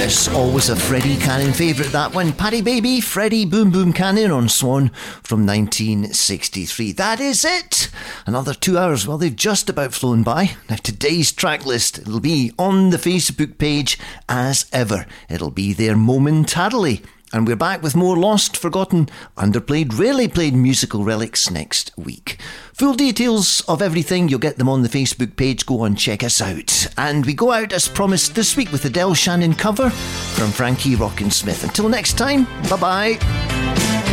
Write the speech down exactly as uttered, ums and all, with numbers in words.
Yes, always a Freddie Cannon favourite, that one. Paddy Baby, Freddie Boom Boom Cannon on Swan from nineteen sixty-three. That is it. Another two hours. Well, they've just about flown by. Now, today's track list, it'll be on the Facebook page as ever. It'll be there momentarily. And we're back with more lost, forgotten, underplayed, rarely played musical relics next week. Full details of everything, you'll get them on the Facebook page. Go on, check us out. And we go out as promised this week with the Del Shannon cover from Frankie Rockin' Smith. Until next time, bye-bye.